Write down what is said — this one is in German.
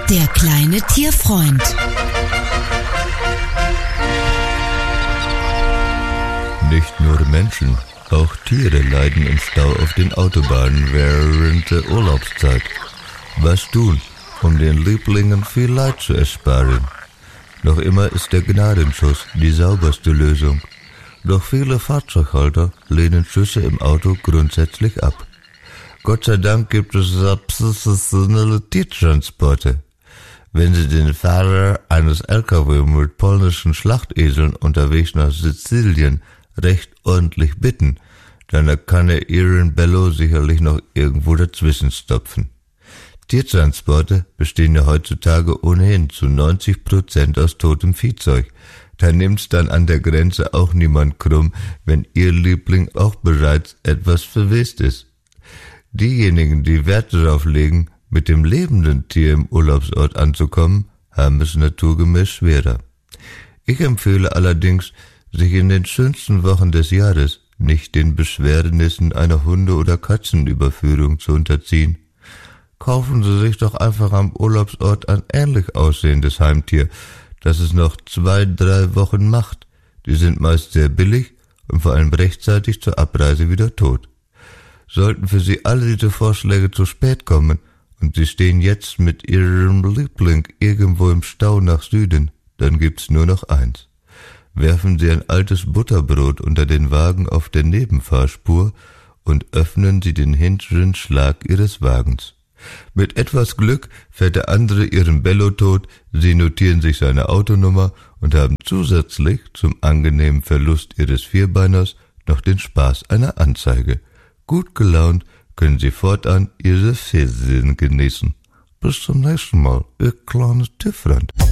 Der kleine Tierfreund. Nicht nur Menschen, auch Tiere leiden im Stau auf den Autobahnen während der Urlaubszeit. Was tun, um den Lieblingen viel Leid zu ersparen? Noch immer ist der Gnadenschuss die sauberste Lösung. Doch viele Fahrzeughalter lehnen Schüsse im Auto grundsätzlich ab. Gott sei Dank gibt es professionelle Tiertransporte. Wenn Sie den Fahrer eines LKW mit polnischen Schlachteseln unterwegs nach Sizilien recht ordentlich bitten, dann kann er Ihren Bello sicherlich noch irgendwo dazwischen stopfen. Tiertransporte bestehen ja heutzutage ohnehin zu 90% aus totem Viehzeug. Da nimmt's dann an der Grenze auch niemand krumm, wenn Ihr Liebling auch bereits etwas verwest ist. Diejenigen, die Wert darauf legen, mit dem lebenden Tier im Urlaubsort anzukommen, haben es naturgemäß schwerer. Ich empfehle allerdings, sich in den schönsten Wochen des Jahres nicht den Beschwernissen einer Hunde- oder Katzenüberführung zu unterziehen. Kaufen Sie sich doch einfach am Urlaubsort ein ähnlich aussehendes Heimtier, das es noch 2-3 Wochen macht. Die sind meist sehr billig und vor allem rechtzeitig zur Abreise wieder tot. Sollten für Sie alle diese Vorschläge zu spät kommen und Sie stehen jetzt mit Ihrem Liebling irgendwo im Stau nach Süden, dann gibt's nur noch eins. Werfen Sie ein altes Butterbrot unter den Wagen auf der Nebenfahrspur und öffnen Sie den hinteren Schlag Ihres Wagens. Mit etwas Glück fährt der andere Ihren Bello tot, Sie notieren sich seine Autonummer und haben zusätzlich zum angenehmen Verlust Ihres Vierbeiners noch den Spaß einer Anzeige. Gut gelaunt können Sie fortan Ihre Ferien genießen. Bis zum nächsten Mal, Ihr kleines Tierfreund.